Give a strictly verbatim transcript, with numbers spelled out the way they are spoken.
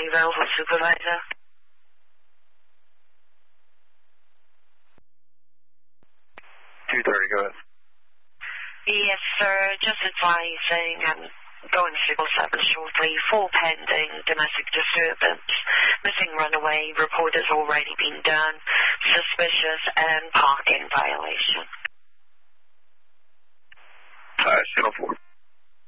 Railway Supervisor. two thirty, go ahead. Yes, sir. Just advising I'm going to civil service shortly. Full pending domestic disturbance. Missing runaway report has already been done. Suspicious and parking violation. Alright, Channel four.